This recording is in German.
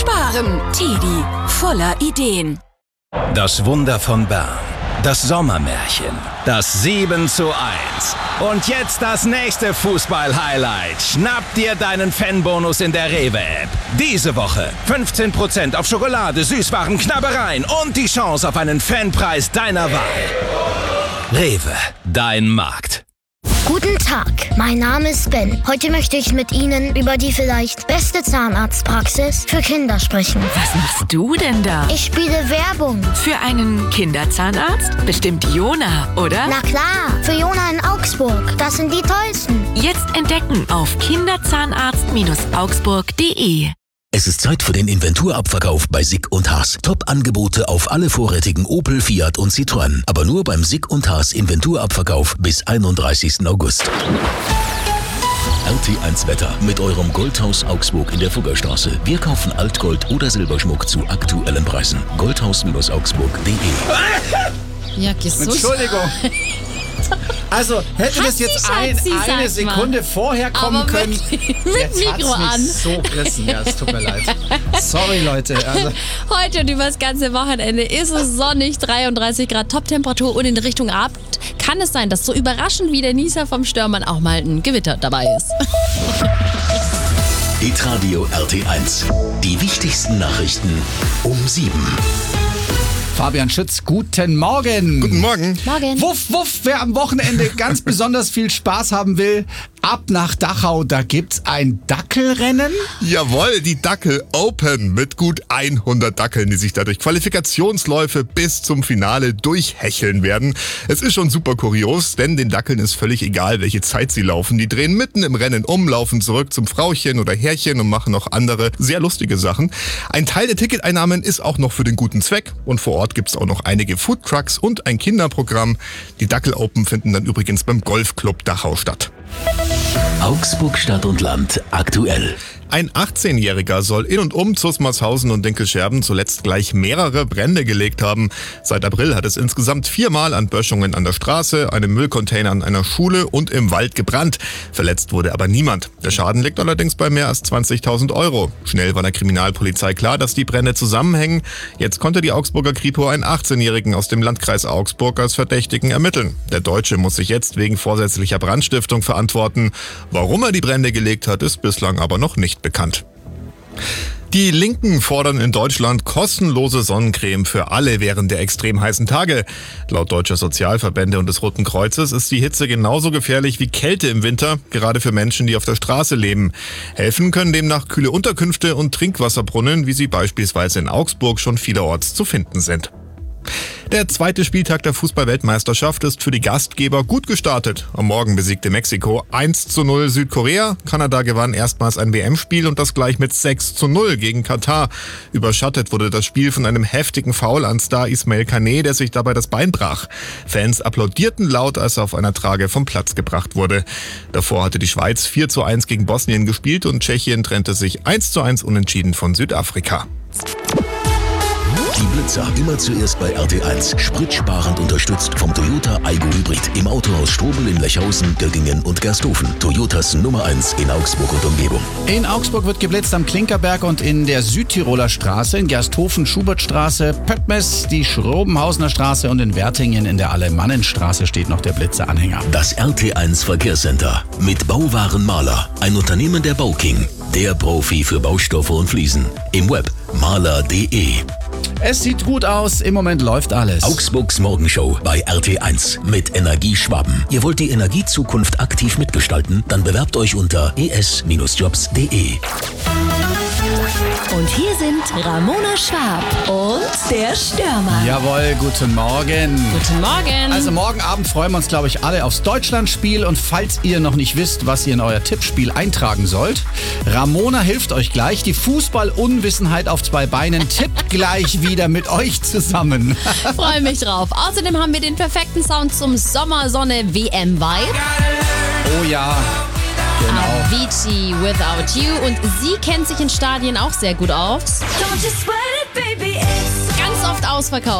Sparen. Tedi, voller Ideen. Das Wunder von Bern. Das Sommermärchen. Das 7:1. Und jetzt das nächste Fußball-Highlight. Schnapp dir deinen Fanbonus in der Rewe-App. Diese Woche 15% auf Schokolade, Süßwaren, Knabbereien und die Chance auf einen Fanpreis deiner Wahl. Rewe, dein Markt. Guten Tag, mein Name ist Ben. Heute möchte ich mit Ihnen über die vielleicht beste Zahnarztpraxis für Kinder sprechen. Was machst du denn da? Ich spiele Werbung. Für einen Kinderzahnarzt? Bestimmt Jona, oder? Na klar, für Jona in Augsburg. Das sind die tollsten. Jetzt entdecken auf kinderzahnarzt-augsburg.de. Es ist Zeit für den Inventurabverkauf bei Sick & Haas. Top-Angebote auf alle vorrätigen Opel, Fiat und Citroën. Aber nur beim Sick & Haas Inventurabverkauf bis 31. August. RT1 Wetter mit eurem Goldhaus Augsburg in der Fuggerstraße. Wir kaufen Altgold oder Silberschmuck zu aktuellen Preisen. Goldhaus-augsburg.de. Ja, Jesus. Entschuldigung. Also, hätte das jetzt eine Sekunde vorher kommen können. Mit Mikro an. So gerissen. Ja, es tut mir leid. Sorry, Leute. Also. Heute und über das ganze Wochenende ist es sonnig, 33 Grad Top-Temperatur und in Richtung Abend kann es sein, dass so überraschend wie der Nieser vom Störmann auch mal ein Gewitter dabei ist. Hitradio RT1. Die wichtigsten Nachrichten um 7. Fabian Schütz, guten Morgen. Guten Morgen. Morgen. Wuff, wuff, wer am Wochenende ganz besonders viel Spaß haben will, ab nach Dachau, da gibt's ein Dackelrennen. Jawohl, die Dackel Open mit gut 100 Dackeln, die sich dadurch Qualifikationsläufe bis zum Finale durchhecheln werden. Es ist schon super kurios, denn den Dackeln ist völlig egal, welche Zeit sie laufen. Die drehen mitten im Rennen um, laufen zurück zum Frauchen oder Herrchen und machen noch andere sehr lustige Sachen. Ein Teil der Ticketeinnahmen ist auch noch für den guten Zweck und vor Ort gibt es auch noch einige Foodtrucks und ein Kinderprogramm. Die Dackel Open finden dann übrigens beim Golfclub Dachau statt. Augsburg Stadt und Land aktuell. Ein 18-Jähriger soll in und um Zusmarshausen und Dinkelscherben zuletzt gleich mehrere Brände gelegt haben. Seit April hat es insgesamt 4-mal an Böschungen an der Straße, einem Müllcontainer an einer Schule und im Wald gebrannt. Verletzt wurde aber niemand. Der Schaden liegt allerdings bei mehr als 20.000 Euro. Schnell war der Kriminalpolizei klar, dass die Brände zusammenhängen. Jetzt konnte die Augsburger Kripo einen 18-Jährigen aus dem Landkreis Augsburg als Verdächtigen ermitteln. Der Deutsche muss sich jetzt wegen vorsätzlicher Brandstiftung verantworten. Warum er die Brände gelegt hat, ist bislang aber noch nicht bekannt. Die Linken fordern in Deutschland kostenlose Sonnencreme für alle während der extrem heißen Tage. Laut deutscher Sozialverbände und des Roten Kreuzes ist die Hitze genauso gefährlich wie Kälte im Winter, gerade für Menschen, die auf der Straße leben. Helfen können demnach kühle Unterkünfte und Trinkwasserbrunnen, wie sie beispielsweise in Augsburg schon vielerorts zu finden sind. Der zweite Spieltag der Fußball-Weltmeisterschaft ist für die Gastgeber gut gestartet. Am Morgen besiegte Mexiko 1:0 Südkorea. Kanada gewann erstmals ein WM-Spiel und das gleich mit 6:0 gegen Katar. Überschattet wurde das Spiel von einem heftigen Foul an Star Ismail Kane, der sich dabei das Bein brach. Fans applaudierten laut, als er auf einer Trage vom Platz gebracht wurde. Davor hatte die Schweiz 4:1 gegen Bosnien gespielt und Tschechien trennte sich 1:1 unentschieden von Südafrika. Die Blitzer immer zuerst bei RT1. Spritsparend unterstützt vom Toyota Aygo Hybrid. Im Autohaus Strobel in Lechhausen, Göttingen und Gersthofen. Toyotas Nummer 1 in Augsburg und Umgebung. In Augsburg wird geblitzt am Klinkerberg und in der Südtiroler Straße, in Gersthofen Schubertstraße, Pöttmes, die Schrobenhausener Straße und in Wertingen in der Alemannenstraße steht noch der Blitzeranhänger. Das RT1 Verkehrscenter mit Bauwaren Maler. Ein Unternehmen der Bauking. Der Profi für Baustoffe und Fliesen. Im Web maler.de. Es sieht gut aus, im Moment läuft alles. Augsburgs Morgenshow bei RT1 mit Energieschwaben. Ihr wollt die Energiezukunft aktiv mitgestalten? Dann bewerbt euch unter es-jobs.de. Und hier sind Ramona Schwab und der Störmann. Jawohl, guten Morgen. Guten Morgen. Also morgen Abend freuen wir uns, glaube ich, alle aufs Deutschlandspiel. Und falls ihr noch nicht wisst, was ihr in euer Tippspiel eintragen sollt, Ramona hilft euch gleich. Die Fußball-Unwissenheit auf 2 Beinen tippt gleich wieder mit euch zusammen. Freue mich drauf. Außerdem haben wir den perfekten Sound zum Sommersonne-WM-Vibe. Oh ja. Genau. Avicii Without You. Und sie kennt sich in Stadien auch sehr gut aus. Ganz oft ausverkauft.